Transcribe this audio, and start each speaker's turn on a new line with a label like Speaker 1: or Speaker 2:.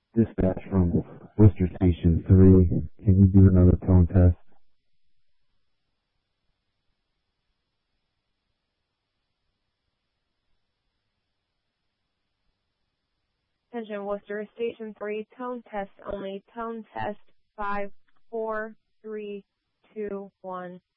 Speaker 1: Dispatch from Worcester Station 3. Can you do another tone test?
Speaker 2: Attention, Worcester Station 3, tone test only. Tone test 5, 4, 3, 2, 1.